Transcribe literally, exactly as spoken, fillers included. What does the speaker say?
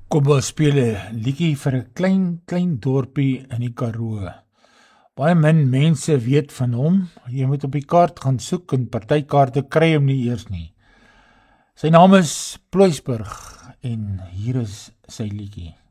Kom ons speel 'n liedjie vir 'n klein, klein dorpie in die Karoo. Baie min mense weet van hom. Jy moet op die kaart gaan soek en party kaarte kry hom nie eers nie. Sy naam is Ploysburg en hier is sy liedjie.